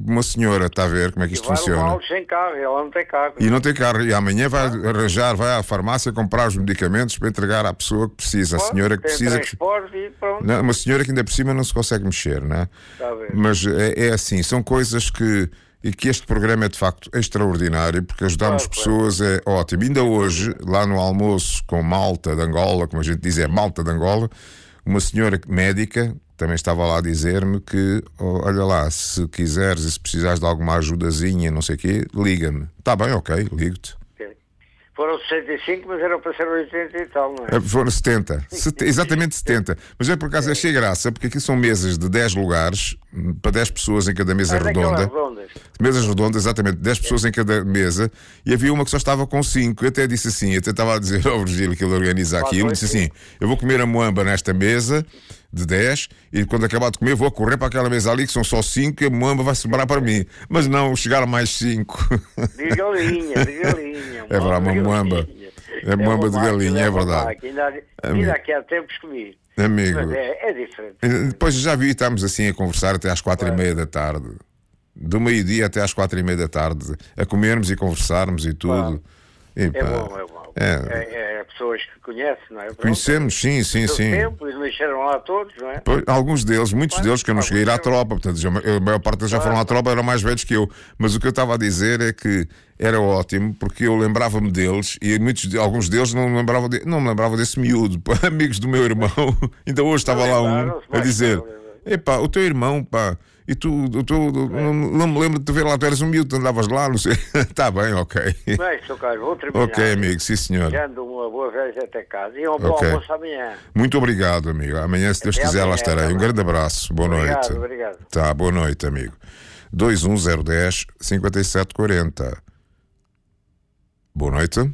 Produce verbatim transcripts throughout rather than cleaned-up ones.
uma senhora, está a ver como é que isto e vai funciona. levá-los sem carro, ela não tem carro. E não tem carro. E amanhã vai arranjar, vai à farmácia comprar os medicamentos para entregar à pessoa que precisa. A Pode, senhora que tem precisa. Que... transporte e pronto. Não, uma senhora que ainda por cima não se consegue mexer, não é? Está a ver. Mas é, é assim, são coisas que. E que este programa é de facto extraordinário, porque ajudarmos Claro, pessoas é ótimo. Ainda hoje, lá no almoço com Malta de Angola, como a gente diz, é Malta de Angola, uma senhora médica também estava lá a dizer-me que, oh, olha lá, se quiseres e se precisares de alguma ajudazinha, não sei o quê, liga-me. Está bem, ok, ligo-te. Foram sessenta e cinco, mas eram para ser oitenta e tal, não é? Foram setenta, Set... exatamente setenta. Mas é por acaso achei graça, porque aqui são mesas de dez lugares, para dez pessoas em cada mesa Ah, redonda. redondas. Mesas redondas, exatamente, dez pessoas em cada mesa, e havia uma que só estava com cinco. Eu até disse assim, até estava a dizer ao Virgílio que ele organiza aquilo, disse assim: eu vou comer a moamba nesta mesa de dez, e quando acabar de comer vou correr para aquela mesa ali que são só cinco e a moamba vai sobrar para mim. Mas não, chegaram mais cinco. De galinha, de galinha. É verdade, uma moamba. É moamba de galinha, é verdade. Ainda, ainda aqui há tempos comi. Amigo. Mas é, é diferente. Depois já vi, estamos assim a conversar até às quatro e meia da tarde. Do meio-dia até às quatro e meia da tarde, a comermos e conversarmos e tudo. E, É pá, bom, é bom. É. É, é pessoas que conhecem, não é? Pronto. Conhecemos, sim, sim, Do sim. tempo, eles mexeram lá todos, não é? Pois, alguns deles, muitos Claro, deles que eu não cheguei a ir à tropa, portanto, já- a maior parte deles já foram à tropa, eram mais velhos que eu. Mas o que eu estava a dizer é que era ótimo, porque eu lembrava-me deles e muitos, de- alguns deles não me lembravam, de, não me lembrava desse miúdo, pá, amigos do meu irmão. Ainda hoje estava lá um lembraram-se a mais dizer: tarde. epá, o teu irmão, pá, e tu, tu, tu não, não me lembro de te ver lá, tu eras um miúdo, tu andavas lá, não sei. Está bem, ok. Bem, Sr. Carlos, vou terminar. Ok, amigo, sim senhor. Já ando uma boa viagem até casa. E um bom Ok. almoço amanhã. Muito obrigado, amigo. Amanhã, se Deus Até quiser, lá amanhã, estarei. tá Um bem. grande abraço. Boa Obrigado, noite. obrigado. Tá, boa noite, amigo. dois um zero um zero, cinco sete quatro zero. Boa noite.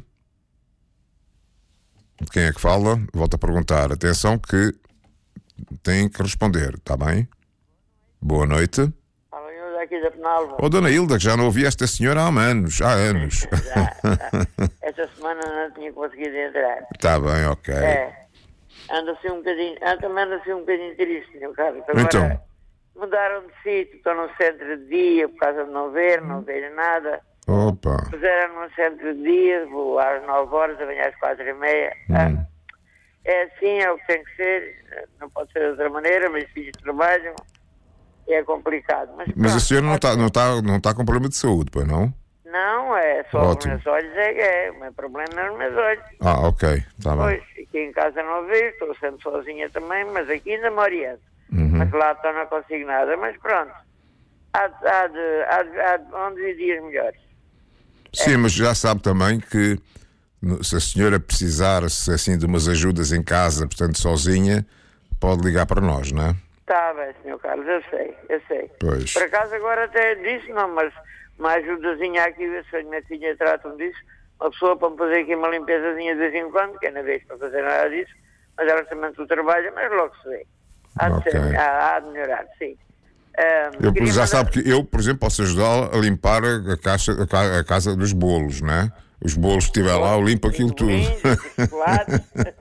Quem é que fala? Volto a perguntar. Atenção que tem que responder, está bem? Boa noite. Amanhã daqui da Penalva. Ô, dona Hilda, que já não ouvi esta senhora há anos. Há anos. Já, esta semana não tinha conseguido entrar. Está bem, ok. É. Anda assim um bocadinho. Anda, também anda assim um bocadinho triste, meu Carlos. Agora, Então. mudaram de sítio, estão no centro de dia por causa de não ver, não ver nada. Opa. Puseram no centro de dia, vou às nove horas, amanhã às quatro e meia. Hum. Ah, é assim, é o que tem que ser. Não pode ser de outra maneira, meus filhos trabalham. É complicado. Mas, Mas a pronto, senhora não há- está não tá, não tá com problema de saúde, pois não? Não, é só Ótimo. os meus olhos, é que é. O meu problema é os meus olhos. Ah, ok. Está bem. Pois, aqui em casa não vejo, estou sempre sozinha também, mas aqui ainda me oriento. Uhum. Mas lá então não consigo nada. Mas pronto, há, de- há, de, há, de, há de, vão vir dias melhores. Sim, mas já sabe também que no- se a senhora precisar se, assim, de umas ajudas em casa, portanto sozinha, pode ligar para nós, não é? Está bem, senhor Carlos, eu sei, eu sei. Pois. Por acaso agora até disse, não, mas uma ajudazinha aqui, se a minha filha trata-me disso, uma pessoa para me fazer aqui uma limpezazinha de vez em quando, que é na vez para fazer nada disso, mas ela também tu trabalha, mas logo se vê. Há de, Ok. ser, há, há de melhorar, sim. Ah, Eu queria já mandar- sabe que eu, por exemplo, posso ajudá-la a limpar a, caixa, a, ca- a casa dos bolos, não é? Os bolos que estiver lá, eu limpo aquilo tudo. Bolinhos, chocolates.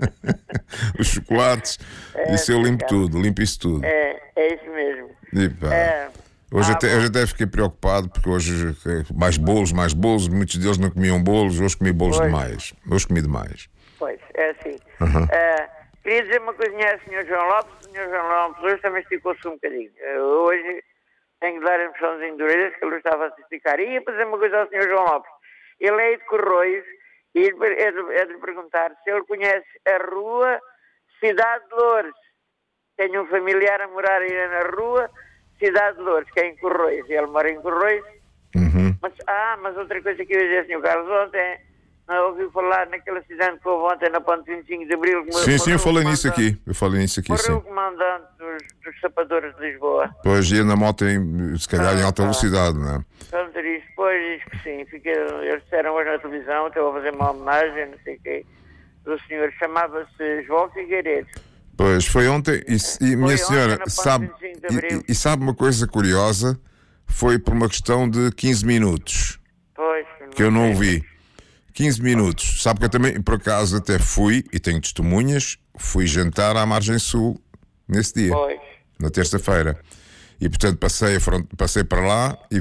Os chocolates, É, isso eu limpo cara. tudo, limpo isso tudo. É, é isso mesmo. E, pá, É. hoje, Ah, até, bom. hoje até fiquei preocupado porque hoje eh, mais bolos, mais bolos, muitos deles não comiam bolos, hoje comi bolos Pois. demais. Hoje comi demais. Pois, é assim. Uhum. Ah, queria dizer uma coisinha ao senhor João Lopes. O senhor João Lopes hoje também esticou-se um bocadinho. Eu hoje tenho que dar um puxãozinho de orelhas, que ele estava a se esticar. E ia fazer uma coisa ao senhor João Lopes. Ele é de Corroios e é de, é de lhe perguntar se ele conhece a rua Cidade de Loures. Tenho um familiar a morar aí na rua Cidade de Loures, que é em Corroios. Ele mora em Corroios. Uhum. Mas, ah, mas outra coisa que eu ia dizer, senhor Carlos, ontem não ouviu falar naquele acidente que houve ontem na ponte vinte e cinco de Abril. que Sim, sim, morreu eu o falei nisso comandante- aqui. Eu falei nisso aqui, Morreu sim. o comandante dos, dos sapadores de Lisboa. Pois ia na moto, em, se calhar em alta Ah, ah. velocidade, não é? Tão triste, pois diz que sim. Fiquei, eles disseram hoje na televisão, estou a fazer uma homenagem, não sei o quê, do senhor, chamava-se João Figueiredo. Pois, foi ontem, e, e minha ontem senhora, na ponte sabe, vinte e cinco de e, Abril. e- e sabe uma coisa curiosa? Foi por uma questão de quinze minutos, Pois, que eu não sei. ouvi. quinze minutos. Sabe que eu também, por acaso, até fui, e tenho testemunhas, fui jantar à Margem Sul nesse dia, Pois, na terça-feira. E, portanto, passei, a front- passei para lá e